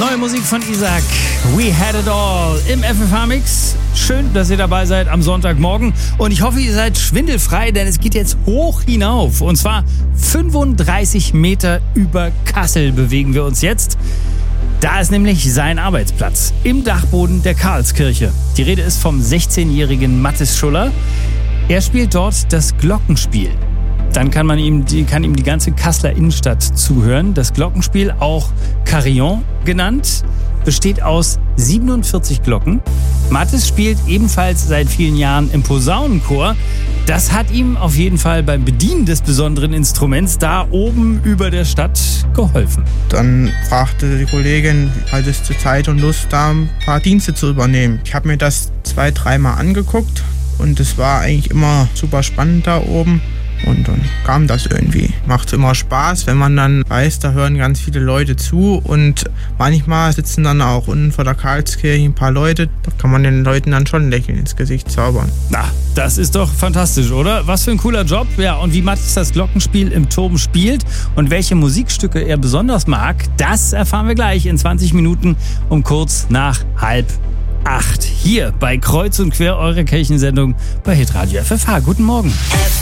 Neue Musik von Isaac. We had it all im FFH-Mix. Schön, dass ihr dabei seid am Sonntagmorgen. Und ich hoffe, ihr seid schwindelfrei, denn es geht jetzt hoch hinauf. Und zwar 35 Meter über Kassel bewegen wir uns jetzt. Da ist nämlich sein Arbeitsplatz im Dachboden der Karlskirche. Die Rede ist vom 16-jährigen Mathis Schuller. Er spielt dort das Glockenspiel. Dann kann ihm die ganze Kasseler Innenstadt zuhören. Das Glockenspiel, auch Carillon genannt, besteht aus 47 Glocken. Mathis spielt ebenfalls seit vielen Jahren im Posaunenchor. Das hat ihm auf jeden Fall beim Bedienen des besonderen Instruments da oben über der Stadt geholfen. Dann fragte die Kollegin, halt es zur Zeit und Lust, da ein paar Dienste zu übernehmen. Ich habe mir das 2-3 Mal angeguckt und es war eigentlich immer super spannend da oben. Und dann kam das irgendwie. Macht immer Spaß, wenn man dann weiß, da hören ganz viele Leute zu. Und manchmal sitzen dann auch unten vor der Karlskirche ein paar Leute. Da kann man den Leuten dann schon ein Lächeln ins Gesicht zaubern. Na, das ist doch fantastisch, oder? Was für ein cooler Job. Ja, und wie Mathis das Glockenspiel im Turm spielt und welche Musikstücke er besonders mag, das erfahren wir gleich in 20 Minuten um kurz nach 7:30. Hier bei Kreuz und Quer, eure Kirchensendung bei Hitradio FFH. Guten Morgen.